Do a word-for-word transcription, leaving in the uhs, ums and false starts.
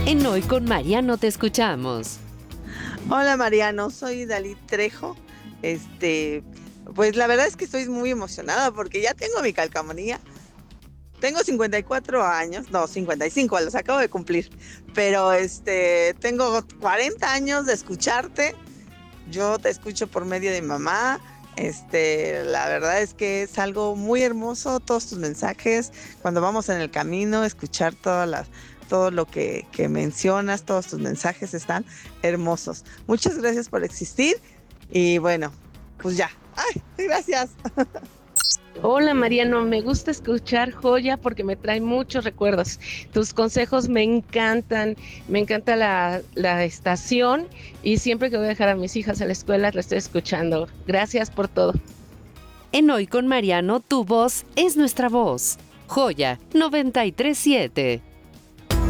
En Hoy con Mariano te escuchamos. Hola Mariano, soy Dalí Trejo. Este, pues la verdad es que estoy muy emocionada porque ya tengo mi calcamonía. Tengo cincuenta y cuatro años, no, cincuenta y cinco, los acabo de cumplir. Pero este, tengo cuarenta años de escucharte. Yo te escucho por medio de mi mamá. Este, la verdad es que es algo muy hermoso, todos tus mensajes, cuando vamos en el camino, escuchar todas las, todo lo que, que mencionas, todos tus mensajes están hermosos. Muchas gracias por existir y bueno, pues ya. Ay, gracias. Hola Mariano, me gusta escuchar Joya porque me trae muchos recuerdos. Tus consejos me encantan, me encanta la, la estación y siempre que voy a dejar a mis hijas a la escuela la estoy escuchando. Gracias por todo. En Hoy con Mariano, tu voz es nuestra voz. Joya noventa y tres punto siete.